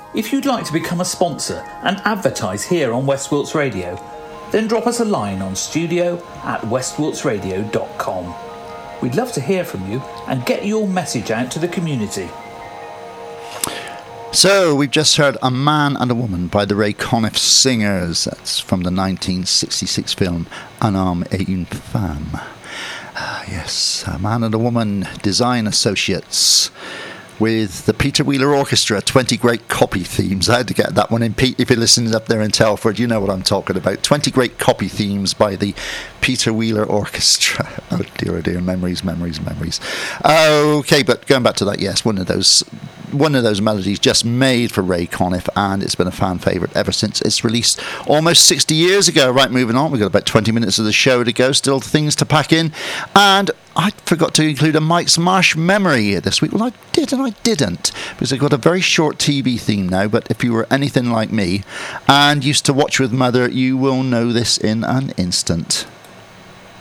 If you'd like to become a sponsor and advertise here on West Wilts Radio, then drop us a line on studio@westwiltsradio.com. We'd love to hear from you and get your message out to the community. So, we've just heard A Man and a Woman by the Ray Conniff Singers. That's from the 1966 film Un Homme et une Femme. Yes, A Man and a Woman, Design Associates, with the Peter Wheeler Orchestra, 20 great copy themes. I had to get that one in, Pete. If you're listening up there in Telford, you know what I'm talking about. 20 great copy themes by the Peter Wheeler Orchestra. Oh dear, memories. Okay, but going back to that, yes, one of those melodies just made for Ray Conniff, and it's been a fan favourite ever since its release almost 60 years ago. Right, moving on, we've got about 20 minutes of the show to go, still things to pack in, and I forgot to include a Mike's Marsh memory this week. Well, I did and I didn't, because I've got a very short TV theme now, but if you were anything like me and used to watch with Mother, you will know this in an instant.